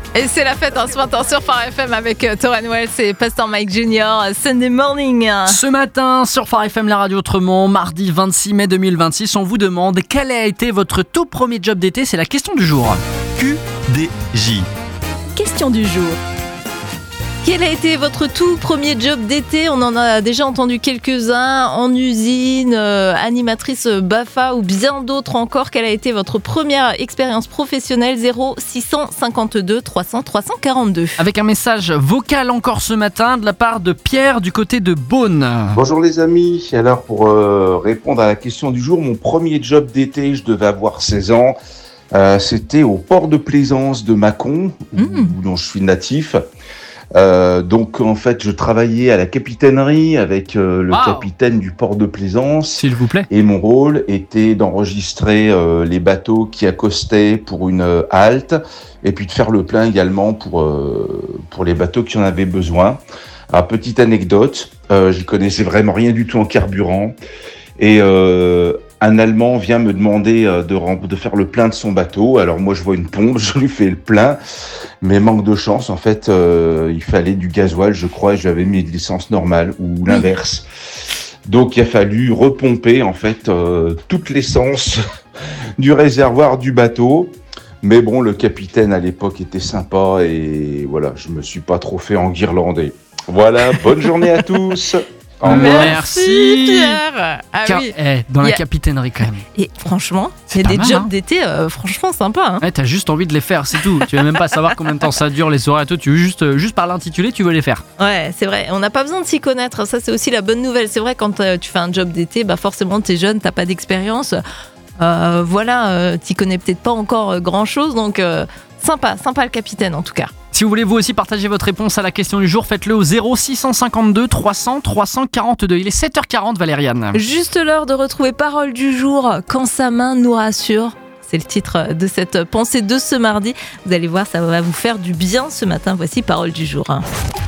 Et c'est la fête ce matin sur Phare FM avec Tauren Wells et Pasteur Mike Jr. Sunday morning. Ce matin sur Phare FM, la radio autrement, mardi 26 mai 2026, on vous demande quel a été votre tout premier job d'été. C'est la question du jour. QDJ. Question du jour. Quel a été votre tout premier job d'été ? On en a déjà entendu quelques-uns, en usine, animatrice BAFA ou bien d'autres encore. Quelle a été votre première expérience professionnelle ? 0652 300 342. Avec un message vocal encore ce matin de la part de Pierre du côté de Beaune. Bonjour les amis, alors pour répondre à la question du jour, mon premier job d'été, je devais avoir 16 ans. C'était au port de plaisance de Mâcon, dont je suis natif. Donc en fait je travaillais à la capitainerie avec le capitaine du port de plaisance, s'il vous plaît, et mon rôle était d'enregistrer les bateaux qui accostaient pour une halte et puis de faire le plein également pour les bateaux qui en avaient besoin. Alors, petite anecdote, j'y connaissais vraiment rien du tout en carburant et un Allemand vient me demander de faire le plein de son bateau. Alors moi je vois une pompe, je lui fais le plein, mais manque de chance, en fait il fallait du gasoil, je crois, et j'avais mis de l'essence normale ou l'inverse. Donc il a fallu repomper en fait toute l'essence du réservoir du bateau. Mais bon, le capitaine à l'époque était sympa et voilà, je me suis pas trop fait enguirlander. Voilà, bonne journée à tous. Merci Pierre. Oui. Dans la capitainerie quand même. Et franchement, c'est il y a des mal, jobs d'été franchement sympas. Ouais, t'as juste envie de les faire, c'est tout. Tu veux même pas savoir combien de temps ça dure, les horaires et tout. Tu veux juste par l'intitulé, tu veux les faire. Ouais, c'est vrai. On n'a pas besoin de s'y connaître. Ça, c'est aussi la bonne nouvelle. C'est vrai, quand tu fais un job d'été, forcément, t'es jeune, t'as pas d'expérience. T'y connais peut-être pas encore grand-chose. Donc, sympa le capitaine en tout cas. Si vous voulez vous aussi partager votre réponse à la question du jour, faites-le au 0652 300 342. Il est 7h40, Valériane. Juste l'heure de retrouver Parole du jour, quand sa main nous rassure. C'est le titre de cette pensée de ce mardi. Vous allez voir, ça va vous faire du bien ce matin. Voici Parole du jour.